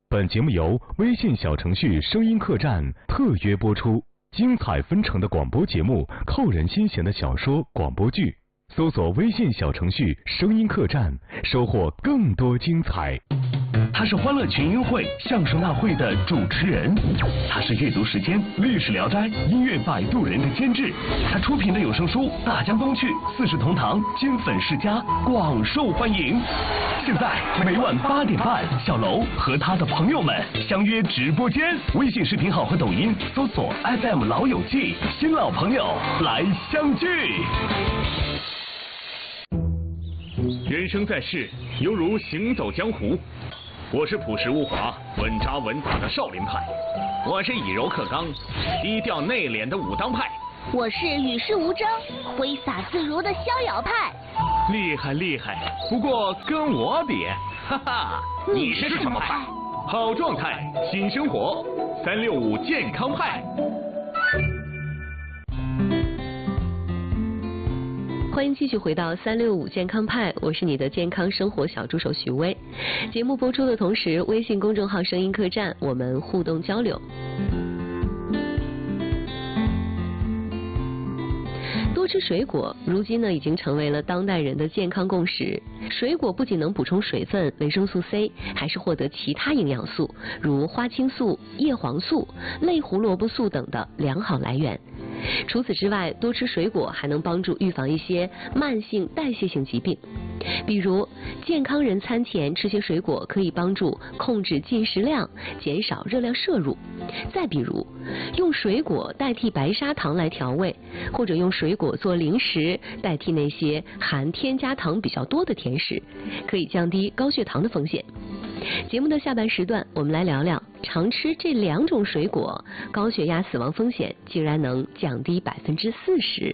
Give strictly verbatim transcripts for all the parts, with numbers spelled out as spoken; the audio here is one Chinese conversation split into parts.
本节目由微信小程序声音客栈特约播出，精彩纷呈的广播节目，扣人心弦的小说广播剧，搜索微信小程序声音客栈，收获更多精彩。 他是欢乐群英会相声大会的主持人，他是阅读时间历史聊斋音乐摆渡人的监制，他出品的有声书《大江东去》《四世同堂》金粉世家广受欢迎。现在每晚八点半，小楼和他的朋友们相约直播间，微信视频号和抖音搜索 F M 老友记，新老朋友来相聚。 人生在世，犹如行走江湖。我是朴实无华、稳扎稳打的少林派，我是以柔克刚、低调内敛的武当派， 我是与世无争、挥洒自如的逍遥派。 厉害厉害，不过跟我比，哈哈， 你是什么派？ 好状态，新生活，三六五健康派。 欢迎继续回到三六五健康派，我是你的健康生活小助手徐薇。节目播出的同时，微信公众号声音客栈我们互动交流。多吃水果，如今呢已经成为了当代人的健康共识。水果不仅能补充水分、维生素 C， 还是获得其他营养素，如花青素、叶黄素、类胡萝卜素等的良好来源。除此之外，多吃水果还能帮助预防一些慢性代谢性疾病，比如健康人餐前吃些水果可以帮助控制进食量，减少热量摄入。再比如用水果代替白砂糖来调味，或者用水果做零食代替那些含添加糖比较多的甜食，可以降低高血糖的风险。节目的下半时段，我们来聊聊常吃这两种水果，高血压死亡风险竟然能降低百分之四十。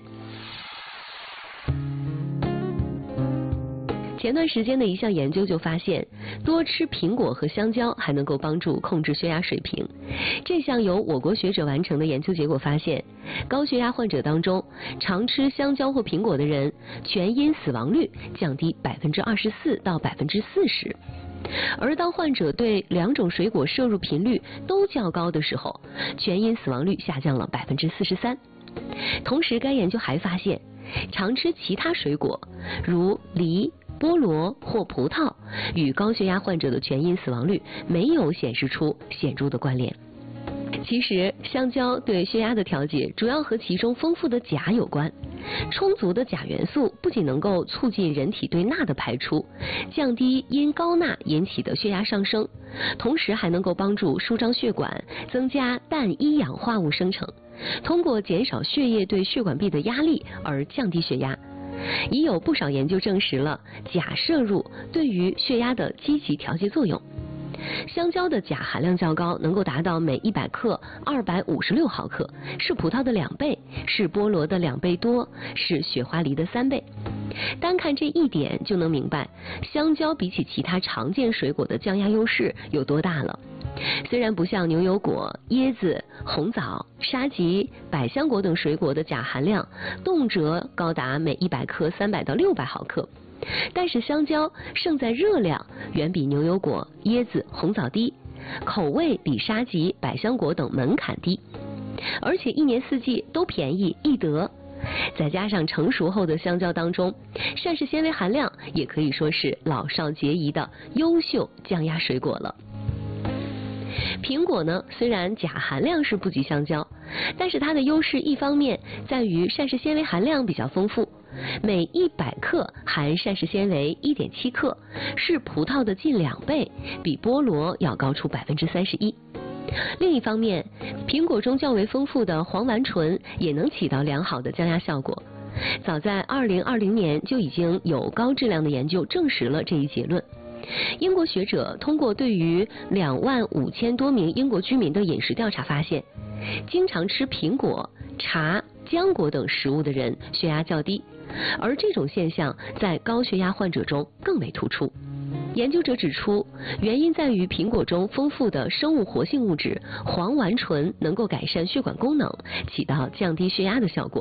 前段时间的一项研究就发现，多吃苹果和香蕉还能够帮助控制血压水平。这项由我国学者完成的研究结果发现，高血压患者当中，常吃香蕉或苹果的人，全因死亡率降低百分之二十四到百分之四十。而当患者对两种水果摄入频率都较高的时候，全因死亡率下降了百分之四十三。同时，该研究还发现，常吃其他水果，如梨、菠萝或葡萄，与高血压患者的全因死亡率没有显示出显著的关联。其实，香蕉对血压的调节主要和其中丰富的钾有关。充足的钾元素不仅能够促进人体对钠的排出，降低因高钠引起的血压上升，同时还能够帮助舒张血管，增加氮一氧化物生成，通过减少血液对血管壁的压力而降低血压。已有不少研究证实了钾摄入对于血压的积极调节作用。香蕉的钾含量较高，能够达到每一百克二百五十六毫克，是葡萄的两倍，是菠萝的两倍多，是雪花梨的三倍。单看这一点就能明白，香蕉比起其他常见水果的降压优势有多大了。虽然不像牛油果、椰子、红枣、沙棘、百香果等水果的钾含量动辄高达每一百克三百到六百毫克，但是香蕉胜在热量远比牛油果、椰子、红枣低，口味比沙棘、百香果等门槛低，而且一年四季都便宜易得。再加上成熟后的香蕉当中，膳食纤维含量也可以说是老少皆宜的优秀降压水果了。苹果呢，虽然钾含量是不及香蕉，但是它的优势一方面在于膳食纤维含量比较丰富，每一百克含膳食纤维 一点七克，是葡萄的近两倍，比菠萝要高出百分之三十一。另一方面，苹果中较为丰富的黄烷醇也能起到良好的降压效果。早在二零二零年就已经有高质量的研究证实了这一结论。英国学者通过对于两万五千多名英国居民的饮食调查发现，经常吃苹果、茶、浆果等食物的人血压较低，而这种现象在高血压患者中更为突出。研究者指出，原因在于苹果中丰富的生物活性物质黄烷醇能够改善血管功能，起到降低血压的效果。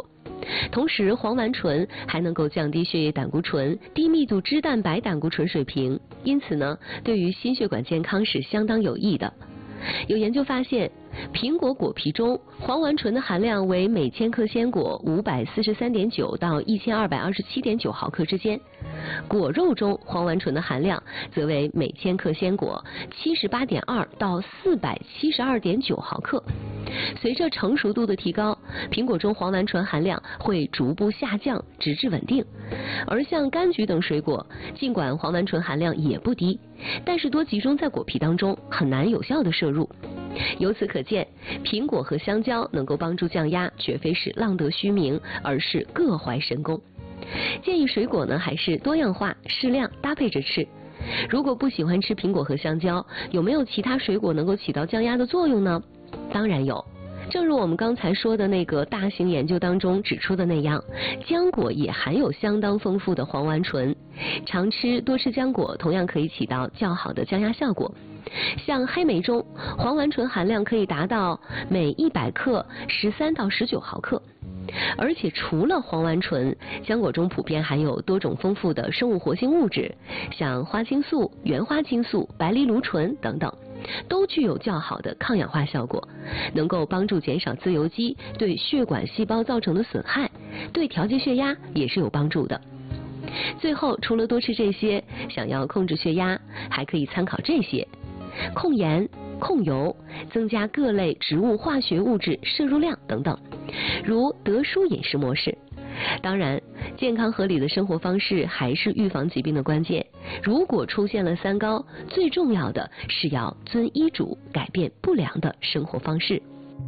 同时，黄烷醇还能够降低血液胆固醇、低密度脂蛋白胆固醇水平，因此呢，对于心血管健康是相当有益的。有研究发现，苹果果皮中黄烷醇的含量为每千克鲜果五百四十三点九到一千二百二十七点九毫克之间，果肉中黄烷醇的含量则为每千克鲜果七十八点二到四百七十二点九毫克。随着成熟度的提高，苹果中黄烷醇含量会逐步下降，直至稳定。而像柑橘等水果，尽管黄烷醇含量也不低，但是多集中在果皮当中，很难有效的摄入。由此可见，苹果和香蕉能够帮助降压，绝非是浪得虚名，而是各怀神功。建议水果呢还是多样化、适量搭配着吃。如果不喜欢吃苹果和香蕉，有没有其他水果能够起到降压的作用呢？当然有。正如我们刚才说的那个大型研究当中指出的那样，浆果也含有相当丰富的黄烷醇，常吃多吃浆果同样可以起到较好的降压效果。像黑莓中，黄烷醇含量可以达到每一百克十三到十九毫克。而且除了黄烷醇，浆果中普遍含有多种丰富的生物活性物质，像花青素、原花青素、白藜芦醇等等，都具有较好的抗氧化效果，能够帮助减少自由基对血管细胞造成的损害，对调节血压也是有帮助的。最后，除了多吃这些，想要控制血压，还可以参考这些：控盐、控油，增加各类植物化学物质摄入量等等，如德舒饮食模式。当然，健康合理的生活方式还是预防疾病的关键。如果出现了三高，最重要的是要遵医嘱，改变不良的生活方式。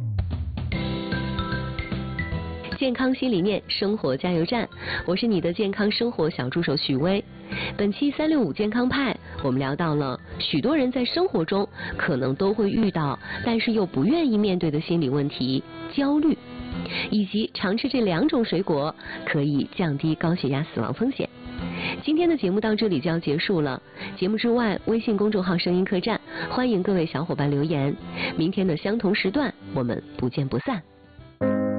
健康新理念，生活加油站，我是你的健康生活小助手许巍。本期三六五健康派，我们聊到了许多人在生活中可能都会遇到，但是又不愿意面对的心理问题——焦虑，以及常吃这两种水果可以降低高血压死亡风险。今天的节目到这里就要结束了。节目之外，微信公众号声音客栈，欢迎各位小伙伴留言。明天的相同时段，我们不见不散。